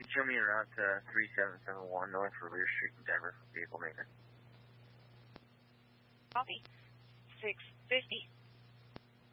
show me around to 3771 North Revere Street in Denver for vehicle maintenance. Copy. 650.